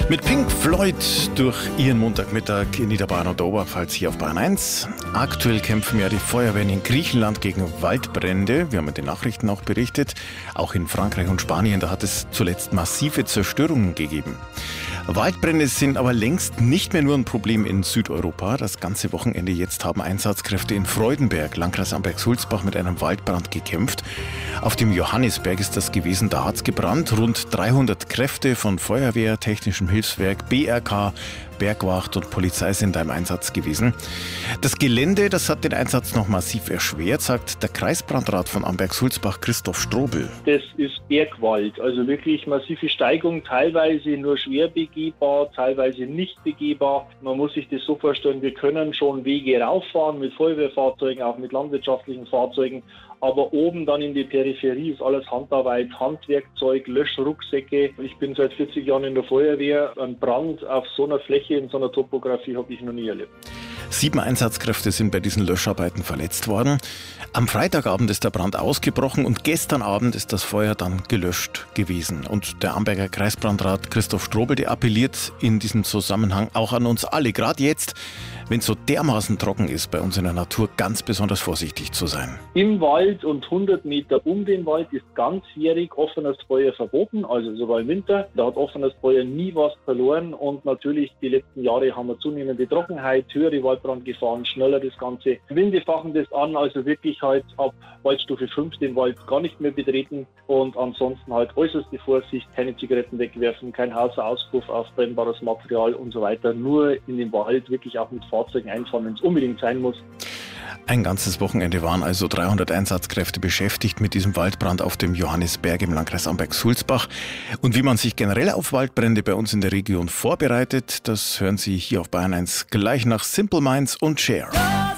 Mit Pink Floyd durch Ihren Montagmittag in Niederbayern und der Oberpfalz hier auf Bayern 1. Aktuell kämpfen ja die Feuerwehren in Griechenland gegen Waldbrände. Wir haben in den Nachrichten auch berichtet. Auch in Frankreich und Spanien, da hat es zuletzt massive Zerstörungen gegeben. Waldbrände sind aber längst nicht mehr nur ein Problem in Südeuropa. Das ganze Wochenende jetzt haben Einsatzkräfte in Freudenberg, Landkreis Amberg-Sulzbach, mit einem Waldbrand gekämpft. Auf dem Johannisberg ist das gewesen, da hat's gebrannt. Rund 300 Kräfte von Feuerwehr, Technischem Hilfswerk, BRK, Bergwacht und Polizei sind da im Einsatz gewesen. Das Gelände, das hat den Einsatz noch massiv erschwert, sagt der Kreisbrandrat von Amberg-Sulzbach, Christoph Strobel. Das ist Bergwald, also wirklich massive Steigung, teilweise nur schwer begehbar, teilweise nicht begehbar. Man muss sich das so vorstellen, wir können schon Wege rauffahren mit Feuerwehrfahrzeugen, auch mit landwirtschaftlichen Fahrzeugen, aber oben dann in die Peripherie ist alles Handarbeit, Handwerkzeug, Löschrucksäcke. Ich bin seit 40 Jahren in der Feuerwehr. Ein Brand auf so einer Fläche, in so einer Topografie habe ich noch nie erlebt. 7 Einsatzkräfte sind bei diesen Löscharbeiten verletzt worden. Am Freitagabend ist der Brand ausgebrochen und gestern Abend ist das Feuer dann gelöscht gewesen. Und der Amberger Kreisbrandrat Christoph Strobel, der appelliert in diesem Zusammenhang auch an uns alle, gerade jetzt, wenn es so dermaßen trocken ist bei uns in der Natur, ganz besonders vorsichtig zu sein. Im Wald und 100 Meter um den Wald ist ganzjährig offenes Feuer verboten, also sogar im Winter. Da hat offenes Feuer nie was verloren und natürlich die letzten Jahre haben wir zunehmende Trockenheit, höhere Waldbrandgefahren, schneller das Ganze. Winde fachen das an, also wirklich halt ab Waldstufe 5 den Wald gar nicht mehr betreten und ansonsten halt äußerste Vorsicht, keine Zigaretten wegwerfen, kein Hauserauspuff auf brennbares Material und so weiter. Nur in den Wald wirklich auch mit Fahrzeugen einfahren, wenn es unbedingt sein muss. Ein ganzes Wochenende waren also 300 Einsatzkräfte beschäftigt mit diesem Waldbrand auf dem Johannisberg im Landkreis Amberg-Sulzbach. Und wie man sich generell auf Waldbrände bei uns in der Region vorbereitet, das hören Sie hier auf Bayern 1 gleich nach Simple Minds und Cher.